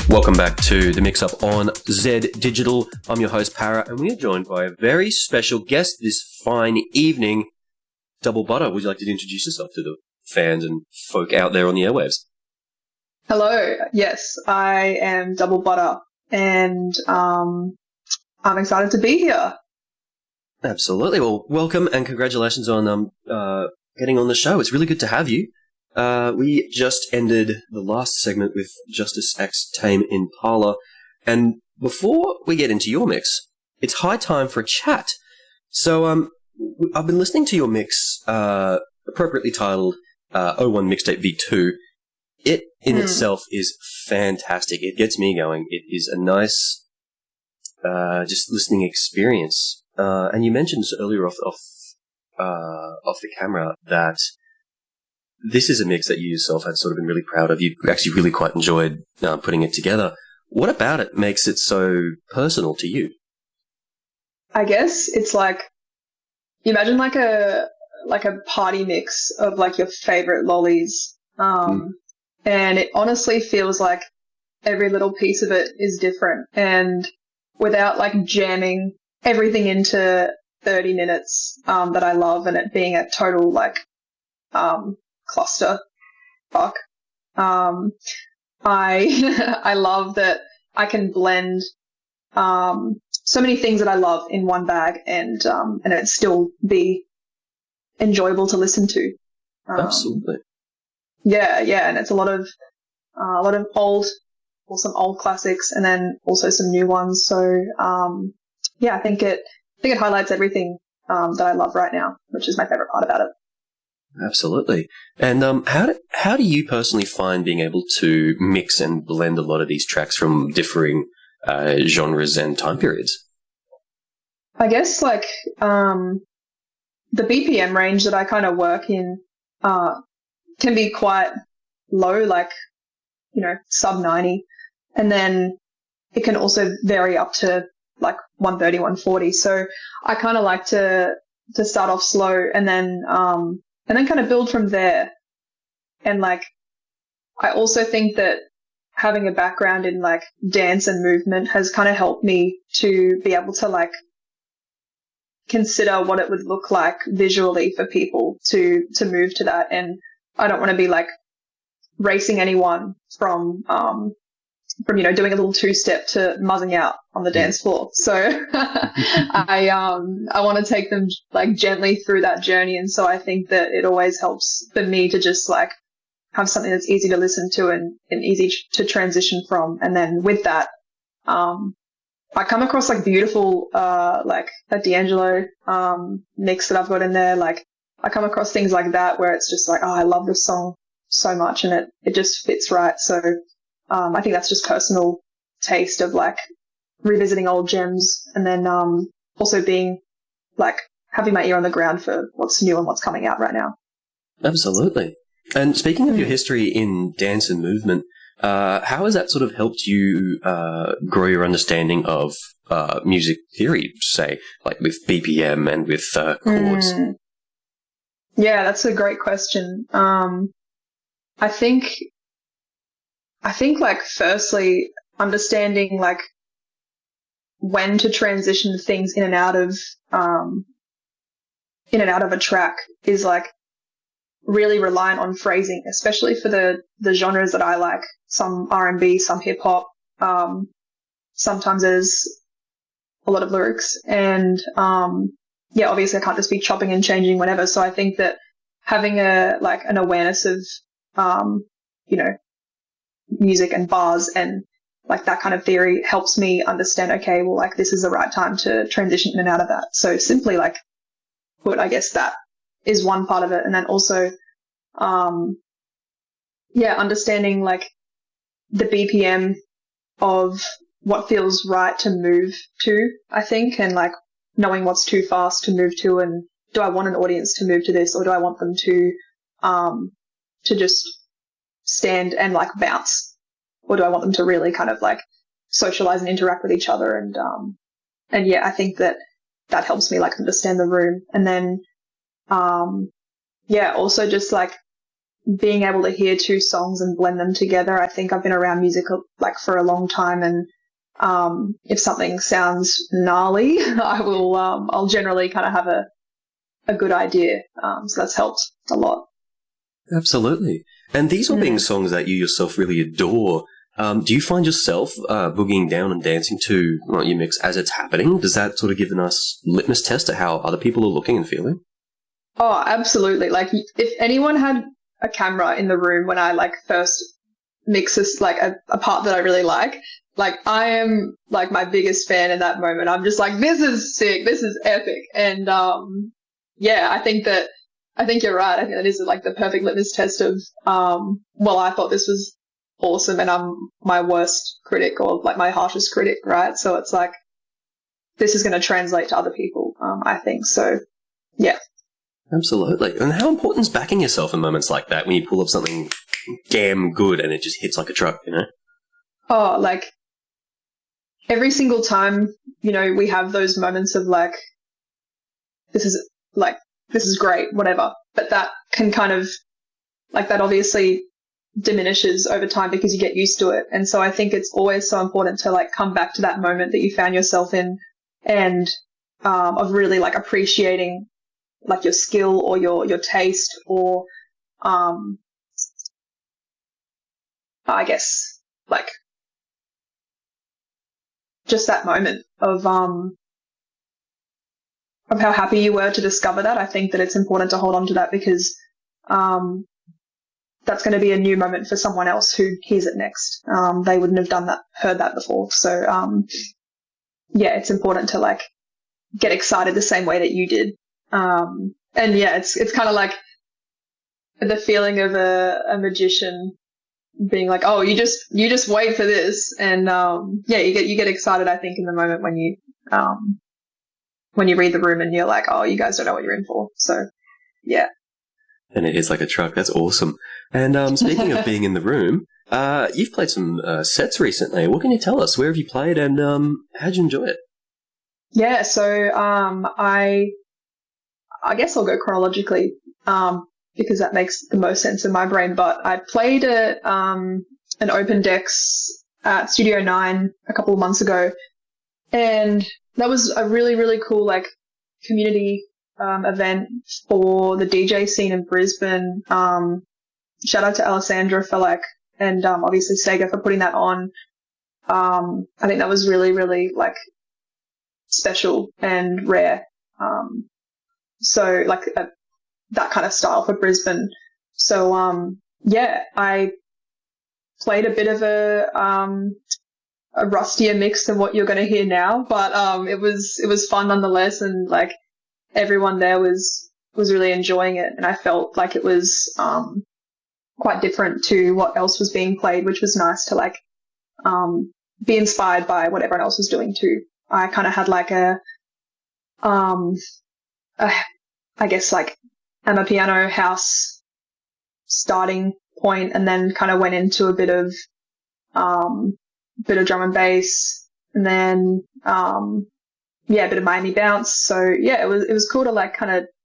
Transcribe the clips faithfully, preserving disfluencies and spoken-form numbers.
Welcome back to the Mix-Up on Z Digital. I'm your host, Para, and we are joined by a very special guest this fine evening, Double Butter. Would you like to introduce yourself to the fans and folk out there on the airwaves? Hello. Yes, I am Double Butter, and um, I'm excited to be here. Absolutely. Well, welcome and congratulations on um, uh, getting on the show. It's really good to have you. Uh, we just ended the last segment with Justice X Tame Impala, and before we get into your mix, it's high time for a chat. So um, I've been listening to your mix, uh, appropriately titled uh, oh one Mixtape V two. It in mm. itself is fantastic. It gets me going. It is a nice, uh, just listening experience. Uh, and you mentioned earlier off off uh, off the camera that this is a mix that you yourself had sort of been really proud of. You actually really quite enjoyed uh, putting it together. What about it makes it so personal to you? I guess it's like, you imagine like a like a party mix of like your favorite lollies, um, mm. and it honestly feels like every little piece of it is different. And without like jamming everything into thirty minutes um, that I love, and it being a total like um, cluster fuck. Um, I I love that I can blend um, so many things that I love in one bag, and um, and it still be enjoyable to listen to. Um, Absolutely. Yeah, yeah, and it's a lot of uh, a lot of old, or some old classics, and then also some new ones. So um, yeah, I think it I think it highlights everything um, that I love right now, which is my favorite part about it. Absolutely. And um, how do, how do you personally find being able to mix and blend a lot of these tracks from differing uh, genres and time periods? I guess like um, the B P M range that I kind of work in uh, can be quite low, like, you know, sub ninety. And then it can also vary up to like one thirty, one forty. So I kind of like to to start off slow and then um, and then kind of build from there. And like, I also think that having a background in like dance and movement has kind of helped me to be able to like consider what it would look like visually for people to, to move to that. And I don't want to be like racing anyone from, um, from, you know, doing a little two step to muzzing out on the dance floor. So I, um, I want to take them like gently through that journey. And so I think that it always helps for me to just like have something that's easy to listen to and, and easy to transition from. And then with that, um, I come across like beautiful, uh, like a D'Angelo, um, mix that I've got in there. Like I come across things like that where it's just like, oh, I love this song so much and it, it just fits right. So, Um, I think that's just personal taste of like revisiting old gems and then um, also being like having my ear on the ground for what's new and what's coming out right now. Absolutely. And speaking of your history in dance and movement, uh, how has that sort of helped you uh, grow your understanding of uh, music theory, say, like with B P M and with uh, chords? Mm. Yeah, that's a great question. Um, I think... I think, like, firstly, understanding, like, when to transition things in and out of, um, in and out of a track is, like, really reliant on phrasing, especially for the, the genres that I like. Some R and B, some hip hop, um, sometimes there's a lot of lyrics. And, um, yeah, obviously I can't just be chopping and changing whenever. So I think that having a, like, an awareness of, um, you know, music and bars and like that kind of theory helps me understand, okay, well, like this is the right time to transition in and out of that. So simply like put, I guess that is one part of it. And then also, um, yeah, understanding like the B P M of what feels right to move to, I think, and like knowing what's too fast to move to, and do I want an audience to move to this, or do I want them to, um, to just stand and like bounce, or do I want them to really kind of like socialize and interact with each other? And, um, and yeah, I think that that helps me like understand the room. And then, um, yeah, also just like being able to hear two songs and blend them together. I think I've been around music like for a long time, and um, if something sounds gnarly, I will, um, I'll generally kind of have a, a good idea. Um, so that's helped a lot. Absolutely. And these all mm. being songs that you yourself really adore. Um, do you find yourself uh, boogieing down and dancing to well, your mix as it's happening? Does that sort of give a nice litmus test to how other people are looking and feeling? Oh, absolutely. Like, if anyone had a camera in the room when I, like, first mix this, like, a, a part that I really like, like, I am, like, my biggest fan in that moment. I'm just like, this is sick. This is epic. And, um, yeah, I think that, I think you're right. I think that is, like, the perfect litmus test of, um, well, I thought this was awesome and I'm my worst critic or, like, my harshest critic, right? So it's like, this is going to translate to other people, um, I think. So, yeah. Absolutely. And how important is backing yourself in moments like that when you pull up something damn good and it just hits like a truck, you know? Oh, like, every single time, you know, we have those moments of, like, this is, like, this is great, whatever. But that can kind of, like, that obviously diminishes over time because you get used to it. And so I think it's always so important to, like, come back to that moment that you found yourself in and um, of really, like, appreciating, like, your skill or your, your taste or, um, I guess, like, just that moment of, um, of how happy you were to discover that. I think that it's important to hold on to that because, um, that's going to be a new moment for someone else who hears it next. Um, they wouldn't have done that, heard that before. So, um, yeah, it's important to, like, get excited the same way that you did. Um, and yeah, it's, it's kind of like the feeling of a, a magician being like, oh, you just, you just wait for this. And, um, yeah, you get, you get excited, I think, in the moment when you, um, when you read the room and you're like, oh, you guys don't know what you're in for. So, yeah. And it hits like a truck. That's awesome. And, um, speaking of being in the room, uh, you've played some, uh, sets recently. What can you tell us? Where have you played and, um, how'd you enjoy it? Yeah. So, um, I, I guess I'll go chronologically, um, because that makes the most sense in my brain. But I played at um, an open decks at Studio Nine a couple of months ago, and that was a really, really cool, like, community um, event for the D J scene in Brisbane. Um, shout out to Alessandra for, like, and um, obviously Sega for putting that on. Um, I think that was really, really, like, special and rare. Um, so, like, a, that kind of style for Brisbane. So, um, yeah, I played a bit of a, um, a rustier mix than what you're going to hear now, but, um, it was, it was fun nonetheless. And, like, everyone there was, was really enjoying it. And I felt like it was, um, quite different to what else was being played, which was nice to, like, um, be inspired by what everyone else was doing too. I kind of had, like, a, um, a, I guess, like, Amapiano house starting point, and then kind of went into a bit of, um, bit of drum and bass, and then, um, yeah, a bit of Miami bounce. So yeah, it was, it was cool to, like, kind of,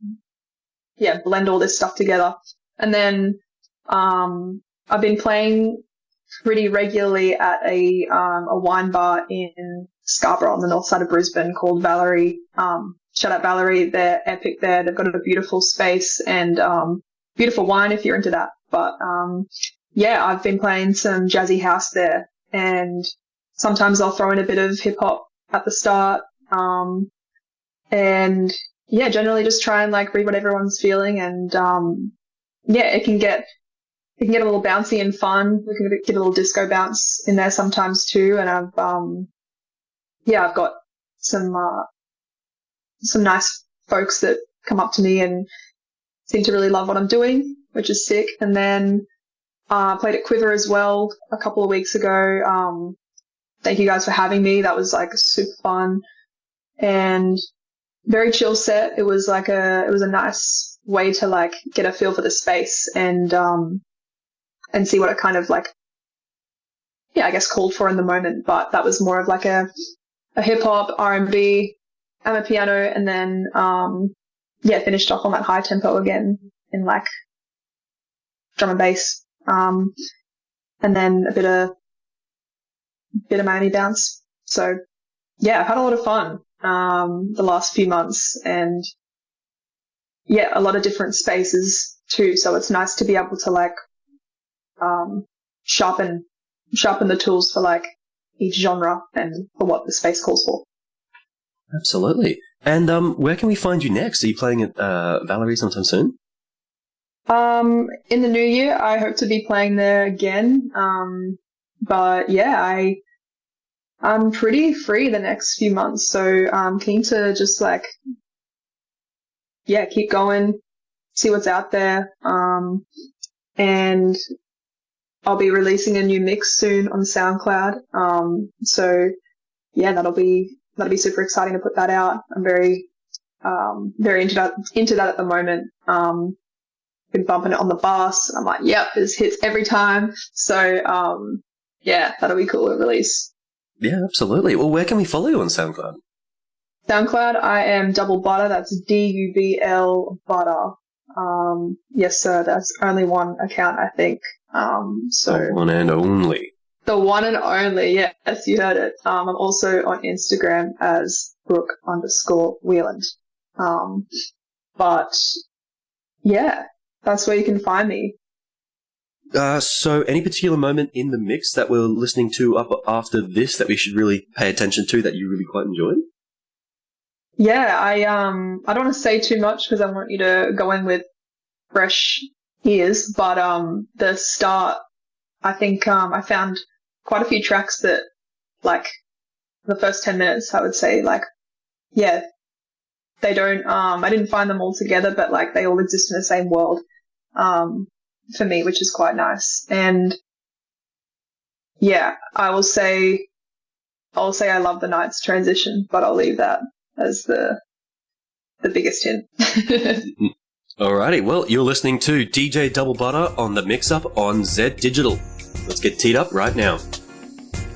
yeah, blend all this stuff together. And then, um, I've been playing pretty regularly at a, um, a wine bar in Scarborough on the north side of Brisbane called Valerie. Um, shout out Valerie. They're epic there. They've got a beautiful space and, um, beautiful wine if you're into that. But, um, yeah, I've been playing some jazzy house there, and sometimes I'll throw in a bit of hip hop at the start. Um, and yeah, generally just try and, like, read what everyone's feeling. And, um, yeah, it can get, it can get a little bouncy and fun. We can get a little disco bounce in there sometimes too. And I've, um, yeah, I've got some, uh, some nice folks that come up to me and seem to really love what I'm doing, which is sick. And then, uh, I played at Quiver as well a couple of weeks ago. Um, thank you guys for having me. That was, like, super fun and very chill set. It was like a, it was a nice way to, like, get a feel for the space and, um, and see what it kind of, like, yeah, I guess called for in the moment. But that was more of, like, a, a hip hop, R and B, Amapiano, and then, um, yeah, finished off on that high tempo again in, like, drum and bass, um, and then a bit of bit of Miami bounce. So yeah, I've had a lot of fun um, the last few months, and yeah, a lot of different spaces too. So it's nice to be able to like um, sharpen sharpen the tools for like each genre and for what the space calls for. Absolutely. And um, where can we find you next? Are you playing at uh, Valerie sometime soon? Um, in the new year, I hope to be playing there again. Um, but yeah, I I'm pretty free the next few months, so I'm keen to just like yeah keep going, see what's out there. Um, and I'll be releasing a new mix soon on SoundCloud. Um, so yeah, that'll be that'll be super exciting to put that out. I'm very um very into that into that at the moment. Um, been bumping it on the bus. I'm like, yep, this hits every time. So um, yeah, that'll be cool to release. Yeah, absolutely. Well, where can we follow you on SoundCloud? SoundCloud, I am Double Butter. That's D U B L Butter. Um, yes, sir. That's only one account, I think. Um, so the one and only. The one and only. Yes, you heard it. Um, I'm also on Instagram as Brooke underscore Wheeland. Um, but yeah, that's where you can find me. Uh, so any particular moment in the mix that we're listening to up after this that we should really pay attention to that you really quite enjoyed? Yeah, I um I don't want to say too much because I want you to go in with fresh ears, but um the start, I think um I found quite a few tracks that like the first ten minutes I would say like yeah they don't um I didn't find them all together, but like they all exist in the same world um for me, which is quite nice. And yeah, I will say I'll say I love the Night's transition, but I'll leave that as the the biggest hint. Alrighty, well, you're listening to D J Double Butter on the Mix Up on Z Digital. Let's get teed up right now.